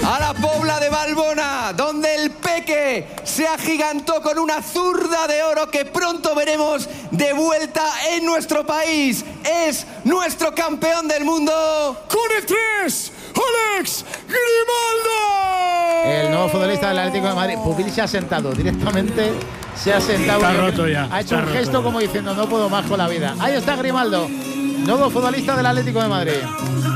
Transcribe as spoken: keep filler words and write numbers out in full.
a la Pobla de Valbona, donde el Peque se agigantó con una zurda de oro que pronto veremos de vuelta en nuestro país. Es nuestro campeón del mundo. Con el tres, Alex Grimaldo. El nuevo futbolista del Atlético de Madrid. Pupil se ha sentado directamente. Se ha sentado. Está roto ya. Ha hecho Está un gesto roto como diciendo no puedo más con la vida. Ahí está Grimaldo, nuevo futbolista del Atlético de Madrid.